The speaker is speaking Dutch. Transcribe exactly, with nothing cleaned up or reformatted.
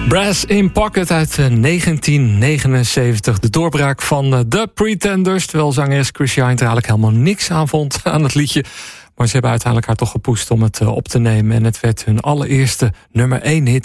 Brass in Pocket uit negentien negenenzeventig. De doorbraak van The Pretenders. Terwijl zangeres Chrissy Hynde er eigenlijk helemaal niks aan vond aan het liedje. Maar ze hebben uiteindelijk haar toch gepoest om het op te nemen. En het werd hun allereerste nummer één hit.